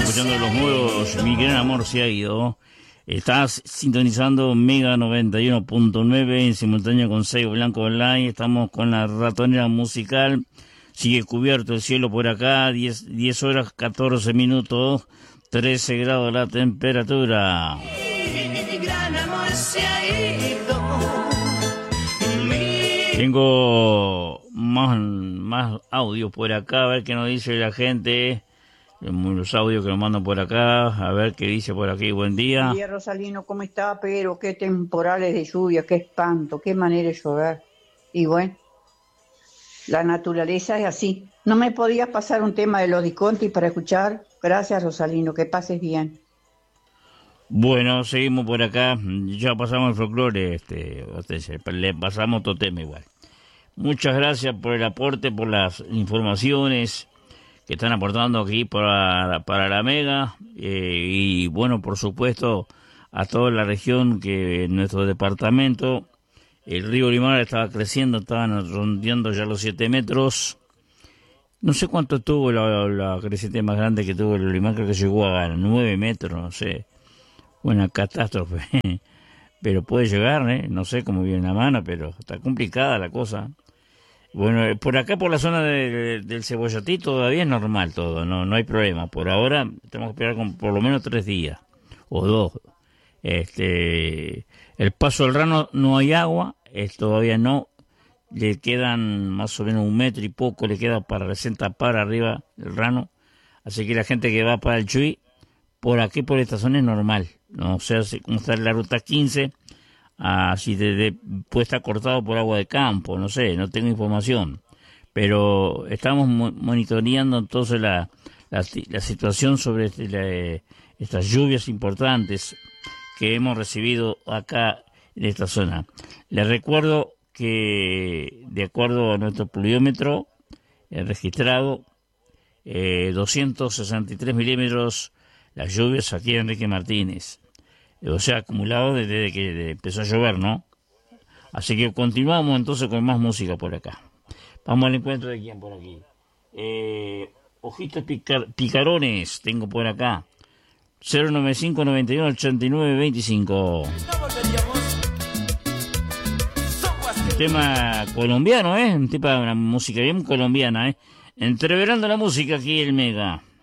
escuchando los nuevos Mi Gran Amor Se Ha Ido. Estás sintonizando Mega 91.9 en simultáneo con Seibo Blanco Online. Estamos con la ratonera musical. Sigue cubierto el cielo por acá. 10 horas 14 minutos. 13 grados la temperatura. Mi gran amor se ha ido. Tengo más audios por acá. A ver qué nos dice la gente. Los audios que nos mandan por acá, a ver qué dice por aquí. Buen día. Buen día, Rosalino, ¿cómo está? Pero qué temporales de lluvia, qué espanto, qué manera de llover. Y bueno, la naturaleza es así. ¿No me podías pasar un tema de los Disconti para escuchar? Gracias, Rosalino, que pases bien. Bueno, seguimos por acá. Ya pasamos el folclore, le pasamos otro tema igual. Muchas gracias por el aporte, por las informaciones que están aportando aquí para la Mega, y bueno, por supuesto, a toda la región, que en nuestro departamento, el río Limar estaba creciendo, estaban rondeando ya los 7 metros. No sé cuánto tuvo la creciente más grande que tuvo el Limar, creo que llegó a 9 metros, no sé. Una catástrofe, pero puede llegar, no sé cómo viene la mano, pero está complicada la cosa. Bueno, por acá, por la zona del Cebollatí, todavía es normal todo, no hay problema. Por ahora tenemos que esperar con por lo menos 3 días, o 2. El Paso del Rano no hay agua, todavía no. Le quedan más o menos 1 metro y poco, le queda para recién tapar arriba el Rano. Así que la gente que va para el Chuy, por aquí, por esta zona es normal. No sé cómo está la ruta 15. Si puede estar cortado por agua de campo, no sé, no tengo información, pero estamos monitoreando entonces la situación sobre estas lluvias importantes que hemos recibido acá en esta zona. Les recuerdo que de acuerdo a nuestro pluviómetro registrado 263 milímetros las lluvias aquí en Enrique Martínez. O sea, acumulado desde que empezó a llover, ¿no? Así que continuamos entonces con más música por acá. Vamos al encuentro de quién por aquí. Ojitos picarones tengo por acá. 095-91-89-25. Tema colombiano, un tipo de una música bien colombiana, Entreverando la música aquí el Mega.